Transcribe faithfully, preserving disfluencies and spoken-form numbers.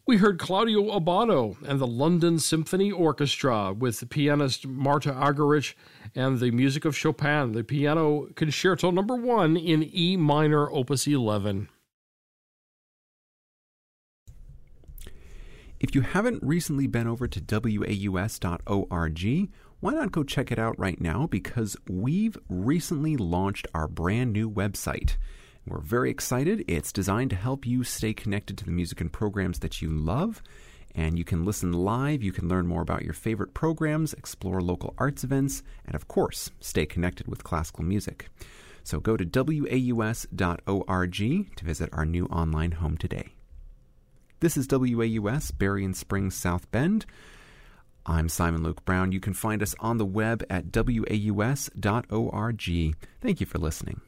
We heard Claudio Abbado and the London Symphony Orchestra with pianist Marta Argerich and the music of Chopin, the Piano Concerto Number One in E minor, Opus eleven. If you haven't recently been over to W A U S dot org, why not go check it out right now, because we've recently launched our brand new website. We're very excited. It's designed to help you stay connected to the music and programs that you love, and you can listen live, you can learn more about your favorite programs, explore local arts events, and of course, stay connected with classical music. So go to W A U S dot org to visit our new online home today. This is W A U S, Berrien Springs, South Bend. I'm Simon Luke Brown. You can find us on the web at W A U S dot org. Thank you for listening.